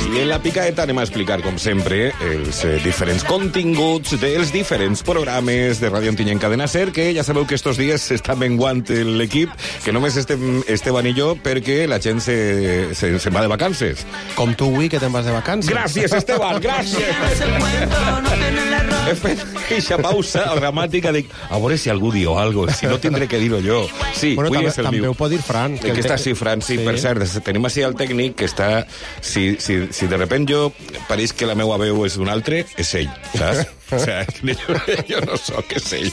I en la picaeta anem a explicar, com sempre, els diferents continguts dels diferents programes de Ràdio Ontinyent Cadena Ser, que ja sabeu que estos dies s'està menguant l'equip, que només estem Esteban i jo, perquè la gent se'n va de vacances. Com tu avui, que te'n vas de vacances. Gràcies, Esteban, gràcies! He fet aquesta pausa dramàtica, dic, a veure si algú diu alguna cosa, si no tindré que dir-ho jo. Sí, bueno, avui és el també meu. ho pot dir Fran. Que està així, Fran, sí, per cert. Tenim així el tècnic que està... Si de repente jo pareix que la meva veu és d'un altre, és ell, saps? O sigui, jo no sóc, és ell.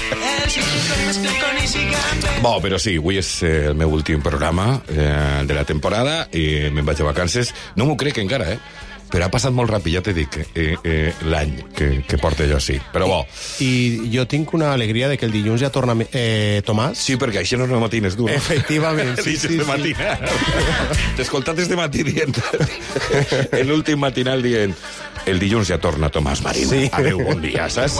Bo, però sí, avui és el meu últim programa de la temporada i me'n vaig a vacances. No m'ho crec encara, però ha passat molt ràpid, ja t'he dit, l'any que porto jo així. Però bo. I jo tinc una alegria de que el dilluns ja torna Tomàs. Sí, perquè així no és matines, tu, no? Efectivament, sí. T'he escoltat este matí dient, l'últim matinal dient, el dilluns ja torna Tomàs Marín. Sí. Adéu, bon dia, saps?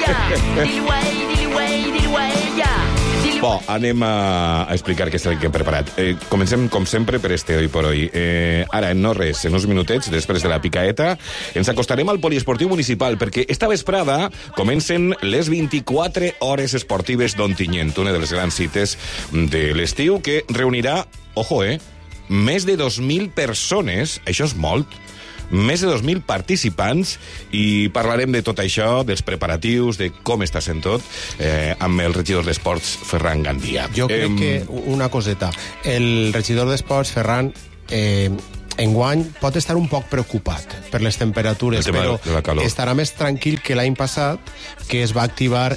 Bo, anem a explicar què és el que hem preparat. Comencem, com sempre, per este hoy por hoy. Ara, en no res, en uns minutets, després de la picaeta, ens acostarem al poliesportiu municipal, perquè esta vesprada comencen les 24 hores esportives d'Ontinyent, una de les grans cites de l'estiu, que reunirà, ojo, més de 2.000 persones, això és molt, més de 2.000 participants, i parlarem de tot això, dels preparatius, de com està sent tot, amb el regidor d'Esports, Ferran Gandia. Jo crec que una coseta. El regidor d'Esports, Ferran, enguany pot estar un poc preocupat per les temperatures, però estarà més tranquil que l'any passat, que es va activar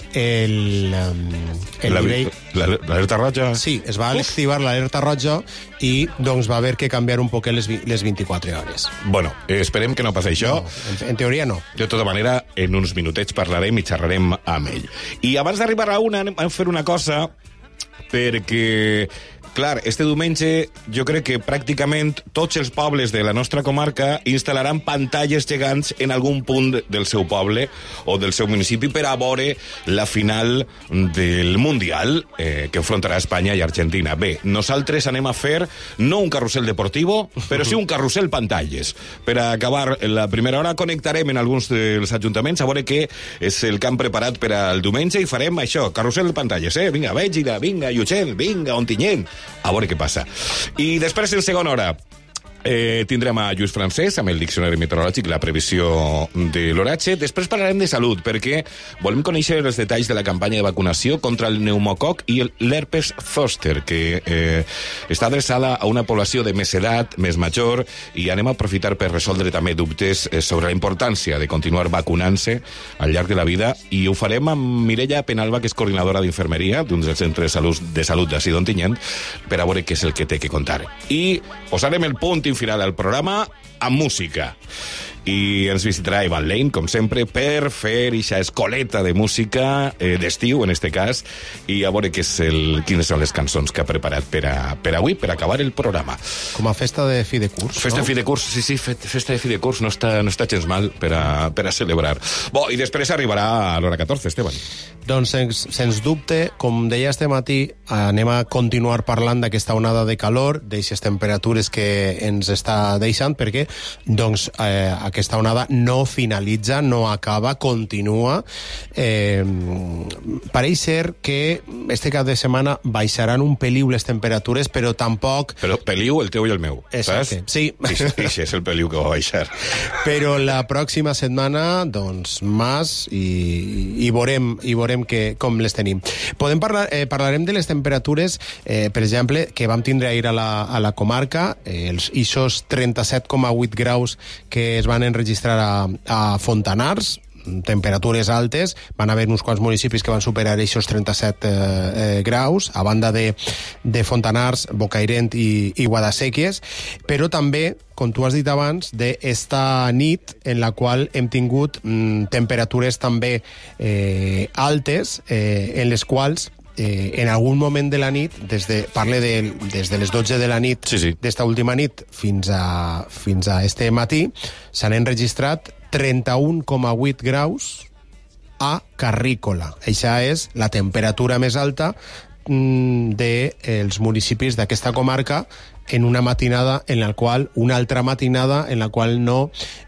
l'alerta roja. Sí, es va activar l'alerta roja i doncs va haver que canviar un poc les 24 hores. Bueno, esperem que no passi això. No, en teoria no. De tota manera, en uns minutets parlarem i xerrarem amb ell. I abans d'arribar a una, anem a fer una cosa, perquè... Clar, este diumenge jo crec que pràcticament tots els pobles de la nostra comarca instal·laran pantalles gegants en algun punt del seu poble o del seu municipi per a veure la final del Mundial que enfrontarà Espanya i Argentina. Bé, nosaltres anem a fer no un carrusel deportivo, però sí un carrusel pantalles. Per a acabar la primera hora connectarem en alguns dels ajuntaments a veure què és el que han preparat per al diumenge i farem això, carrusel de pantalles, Vinga, Bèlgida, vinga, Llutxent, vinga, Ontinyent, a veure què passa. I després, en segona hora, tindrem a Lluís Francesc amb el diccionari meteorològic, la previsió de l'oratge. Després parlarem de salut, perquè volem conèixer els detalls de la campanya de vacunació contra el pneumococ i l'herpes zòster, que està adreçada a una població de més edat, més major, i anem a aprofitar per resoldre també dubtes sobre la importància de continuar vacunant-se al llarg de la vida, i ho farem amb Mireia Penalba, que és coordinadora d'infermeria d'un dels centres de salut d'ací d'Ontinyent, per a veure què és el que té que contar. I posarem el punt final al programa amb música. I ens visitarà Ivan Lane, com sempre, per fer ixa escoleta de música d'estiu, en este cas, i a veure quines són les cançons que ha preparat per avui, per acabar el programa. Com a festa de fi de curs, Festa de fi de curs, sí, festa de fi de curs no està gens mal per a celebrar. Bo, i després arribarà a l'hora 14, Esteban. Doncs, sens dubte, com deia este matí, anem a continuar parlant d'aquesta onada de calor, d'aixes temperatures que ens està deixant, perquè doncs, aquesta onada no finalitza, no acaba, continua. Pareix ser que este cap de setmana baixaran un peliu les temperatures, però tampoc... Però peliu el teu i el meu, exacte, saps? Sí. Ixe és el peliu que va baixar. Però la pròxima setmana, doncs, més, i veurem com les tenim. Parlarem de les temperatures, per exemple, que vam tindre ahir a la comarca, ixos 37,8 graus que es van enregistrar a Fontanars, temperatures altes, van haver uns quants municipis que van superar aquests 37 graus, a banda de Fontanars, Bocairent i Guadasséquies, però també, com tu has dit abans, d'esta nit en la qual hem tingut temperatures també altes, en les quals en algun moment de la nit, des de les 12 de la nit, sí. d'esta última nit fins a este matí, s'han enregistrat 31,8 graus a Carrícola. Això és la temperatura més alta dels municipis d'aquesta comarca en una matinada en la qual, una altra matinada en la qual no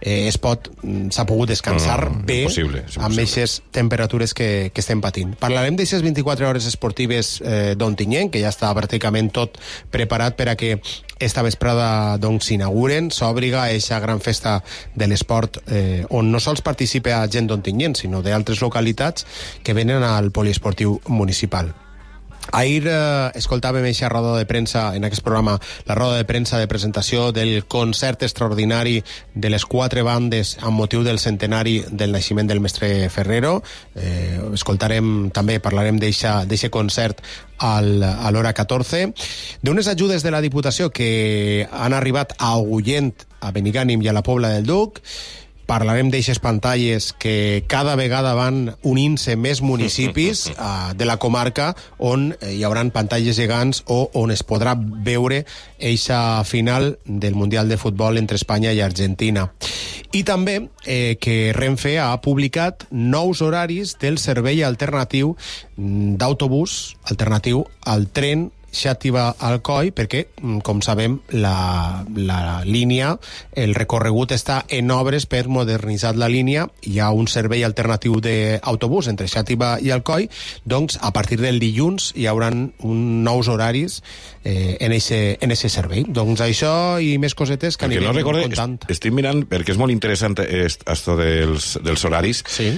s'ha pogut descansar bé amb aquestes temperatures que estem patint. Parlarem d'aquestes 24 hores esportives d'Ontinyent, que ja està pràcticament tot preparat per a que esta vesprada s'inauguren, s'obriga aquesta gran festa de l'esport on no sols participa gent d'Ontinyent, sinó d'altres localitats que venen al poliesportiu municipal. Ahir escoltàvem aquesta roda de premsa, en aquest programa, la roda de premsa de presentació del concert extraordinari de les 4 bandes amb motiu del centenari del naixement del mestre Ferrero. Escoltarem també, parlarem d'aquest concert a l'hora 14. D'unes ajudes de la Diputació que han arribat a Agullent, a Benigànim i a la Pobla del Duc. Parlarem d'eixes pantalles que cada vegada van unint-se més municipis de la comarca on hi haurà pantalles gegants o on es podrà veure eixa final del Mundial de Futbol entre Espanya i Argentina. I també que Renfe ha publicat nous horaris del servei alternatiu d'autobús, alternatiu al tren Xàtiva-Alcoi, perquè, com sabem, la línia, el recorregut està en obres per modernitzar la línia. Hi ha un servei alternatiu d'autobús entre Xàtiva i Alcoi, doncs a partir del dilluns hi haurà nous horaris en aquest servei. Doncs això i més cosetes que anirem contant. Estic mirant, perquè és molt interessant esto dels horaris. Sí.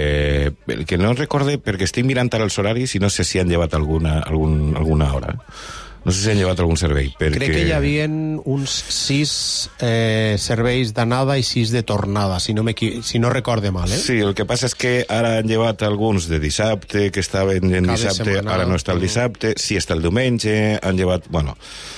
El que no recorde, perquè estic mirant ara els horaris i no sé si han llevat alguna hora. No sé si han llevat algun servei. Crec que hi havia uns 6 serveis d'anada i 6 de tornada, si no recorde mal. Sí, el que passa és que ara han llevat alguns de dissabte, que estaven en dissabte, ara no està el dissabte, sí està el diumenge, han llevat... Bueno,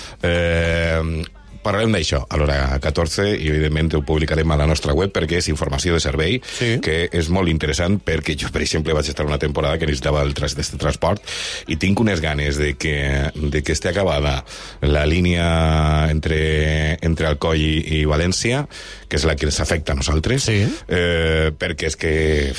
parlarem d'això a l'hora 14 i evidentment ho publicarem a la nostra web perquè és informació de servei, sí, que és molt interessant perquè jo, per exemple, vaig estar una temporada que necessitava d'aquest transport i tinc unes ganes de que esté acabada la línia entre Alcoi i València, que és la que ens afecta a nosaltres, sí, perquè és que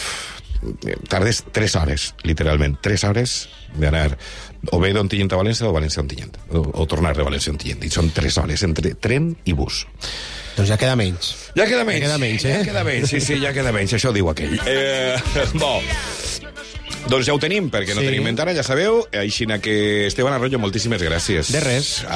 tardes 3 hores, literalment, 3 hores d'anar o bé d'Ontinyent a València o València a Ontinyent, o tornar de València a Ontinyent, i són 3 hores entre tren i bus. Doncs ja queda menys. Ja queda menys. Ja queda menys, sí, ja queda menys, això diu aquell. Bo, doncs ja ho tenim, perquè no tenim encara, ja sabeu, així que Esteban Arroyo, moltíssimes gràcies. De res.